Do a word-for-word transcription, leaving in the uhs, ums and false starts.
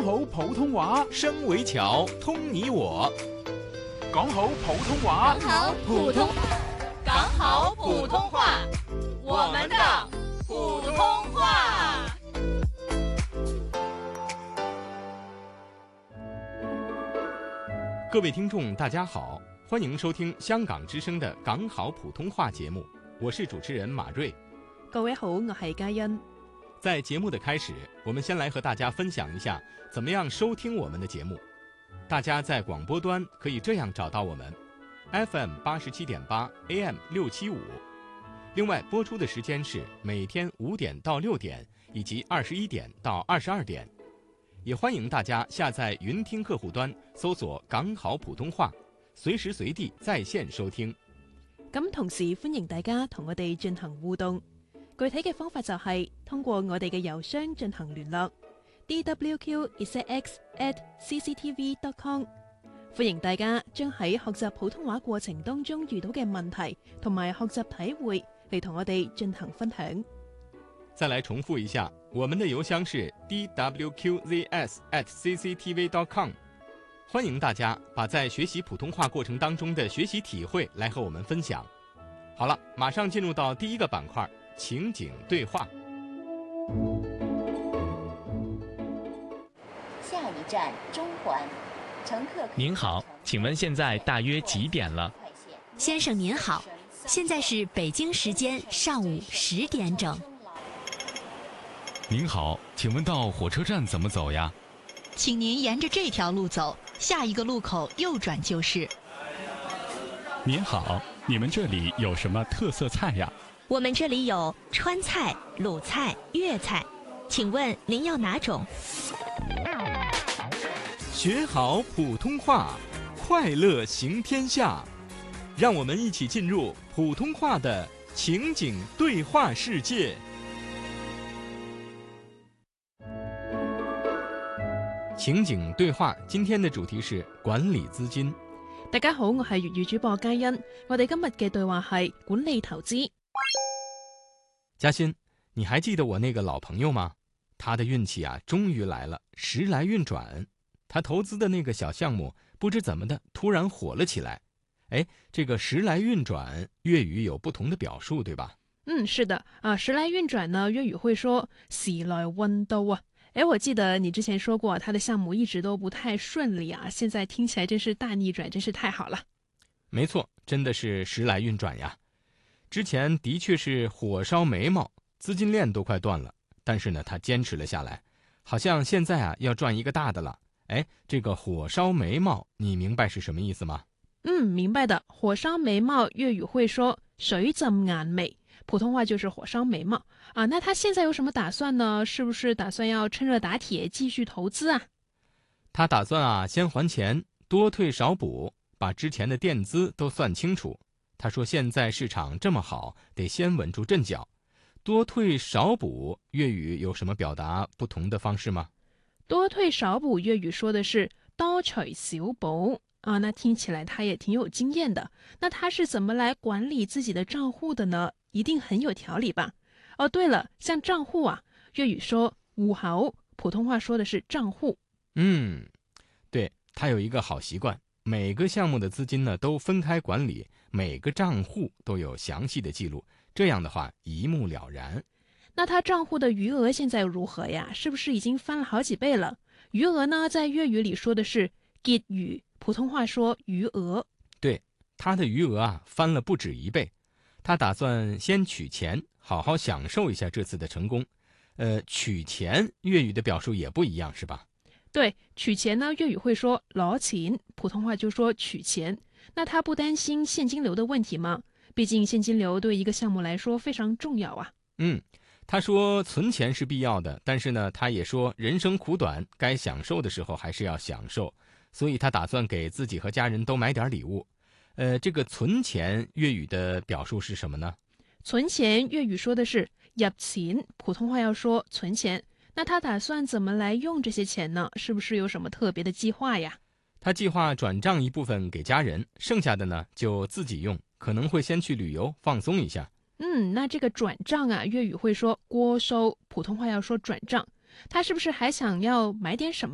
好普通話， 聲為橋，通你我。 講好普通話， 講好普通，講好普通話，我們的普通話。 各位聽眾大家好，歡迎收聽香港之聲的港好普通話節目，我是主持人馬瑞。 各位好，我係嘉欣。 在節目的開始，我們先來和大家分享一下怎麼樣收聽我們的節目。大家在廣播端可以這樣找到我們 F M 八十七點八 A M 六七五，另外播出的時間是每天五點到六點以及二十一點到二十二點。也歡迎大家下載雲聽客戶端搜索港好普通話，隨時隨地在線收聽。 咁同時歡迎大家同我哋進行互動，具體嘅方法就係通過我哋嘅郵箱進行聯絡 d w q z x at c c t v dot com。 歡迎大家將喺學習普通話過程當中遇到嘅問題同埋學習體會嚟同我哋進行分享。 再來重複一下，我們的郵箱是 d w q z s at c c t v dot com。 歡迎大家把在學習普通話過程當中的學習體會來和我們分享。好了，馬上進入到第一個板塊，情景對話。 下一站中環，乘客。 您好，請問現在大約幾點了？ 先生您好，現在是北京時間上午十點整。 您好，請問到火車站怎麼走呀？ 請您沿着這條路走，下一個路口右轉就是。 您好，你們這裡有什麼特色菜呀？ 我們這裡有川菜、魯菜、粵菜，請問您要哪種？ 學好普通話，快樂行天下。讓我們一起進入普通話的情景對話世界。情景對話，今天的主題是管理資金。 大家好，我係粵語主播嘉欣，我哋今日嘅對話係管理投資。 嘉欣，你還記得我那個老朋友嗎？他的運氣啊，終於來了，時來運轉。他投資的那個小項目，不知怎麼的，突然火了起來。哎，這個時來運轉，粵語有不同的表述，對吧？ 嗯，是的啊，時來運轉呢，粵語會說時來運到啊。哎，我記得你之前說過，他的項目一直都不太順利啊，現在聽起來真是大逆轉，真是太好了。 沒錯，真的是時來運轉呀。之前的確是火燒眉毛，資金鏈都快斷了，但是呢，他堅持了下來，好像現在啊要賺一個大的了。哎，這個火燒眉毛，你明白是什麼意思嗎？ 嗯，明白的。火燒眉毛，粵語會說水浸眼眉，普通話就是火燒眉毛啊。那他現在有什麼打算呢？是不是打算要趁熱打鐵繼續投資啊？ 他打算啊先還錢，多退少補，把之前的墊資都算清楚。他說現在市場這麼好，得先穩住陣腳。多退少補，粵語有什麼表達不同的方式嗎？ 多退少補，粵語說的是多除少補啊。那聽起來他也挺有經驗的。那他是怎麼來管理自己的賬戶的呢？一定很有條理吧？哦，對了，像賬戶啊，粵語說戶口，普通話說的是賬戶。 嗯，對，他有一個好習慣，每個項目的資金呢都分開管理，每個賬戶都有詳細的記錄，這樣的話一目了然。 那他賬戶的餘額現在如何呀？是不是已經翻了好幾倍了？餘額呢，在粵語裡說的是結餘，普通話說餘額。對， 他的餘額啊翻了不止一倍。他打算先取錢，好好享受一下這次的成功。呃，取錢粵語的表述也不一樣，是吧？ 對，取錢呢，粵語會說攞錢，普通話就說取錢。那他不擔心現金流的問題嗎？畢竟現金流對一個項目來說非常重要啊。 嗯，他說存錢是必要的，但是呢，他也說人生苦短，該享受的時候還是要享受，所以他打算給自己和家人都買點禮物。呃，這個存錢粵語的表述是什麼呢？ 存錢粵語說的是入錢，普通話要說存錢。那他打算怎麼來用這些錢呢？是不是有什麼特別的計劃呀？ 他計劃轉賬一部分給家人，剩下的呢就自己用，可能會先去旅遊放鬆一下。 嗯，那這個轉賬啊，粵語會說過數，普通話要說轉賬。他是不是還想要買點什麼